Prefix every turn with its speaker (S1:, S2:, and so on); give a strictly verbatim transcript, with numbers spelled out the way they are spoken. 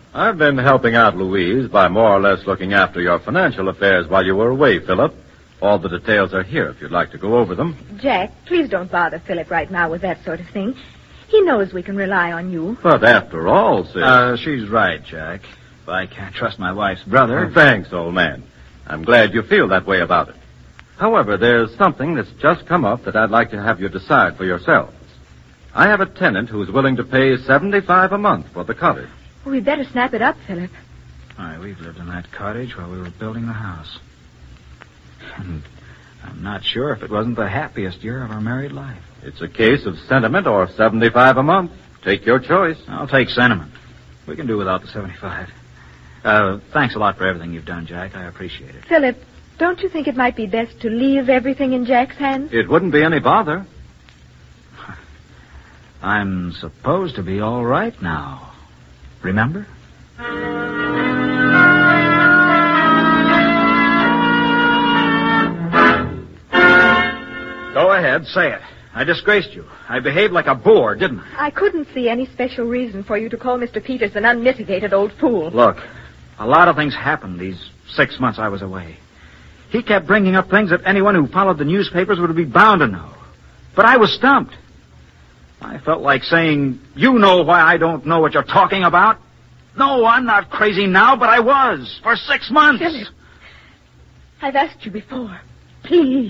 S1: I've been helping out Louise by more or less looking after your financial affairs while you were away, Philip. All the details are here if you'd like to go over them.
S2: Jack, please don't bother Philip right now with that sort of thing. He knows we can rely on you.
S1: But after all, Sis...
S3: Uh, she's right, Jack. If I can't trust my wife's brother...
S1: Oh, thanks, old man. I'm glad you feel that way about it. However, there's something that's just come up that I'd like to have you decide for yourselves. I have a tenant who's willing to pay seventy-five a month for the cottage.
S2: Oh, we'd better snap it up, Philip.
S3: Why, we've lived in that cottage while we were building the house. And I'm not sure if it wasn't the happiest year of our married life.
S1: It's a case of sentiment or seventy-five a month. Take your choice.
S3: I'll take sentiment. We can do without the seventy-five. Uh, thanks a lot for everything you've done, Jack. I appreciate it.
S2: Philip, don't you think it might be best to leave everything in Jack's hands?
S1: It wouldn't be any bother.
S3: I'm supposed to be all right now. Remember? Go ahead, say it. I disgraced you. I behaved like a boor, didn't I?
S2: I couldn't see any special reason for you to call Mister Peters an unmitigated old fool.
S3: Look, a lot of things happened these six months I was away. He kept bringing up things that anyone who followed the newspapers would be bound to know. But I was stumped. I felt like saying, you know why I don't know what you're talking about? No, I'm not crazy now, but I was for six months.
S2: Philip, I've asked you before. Please.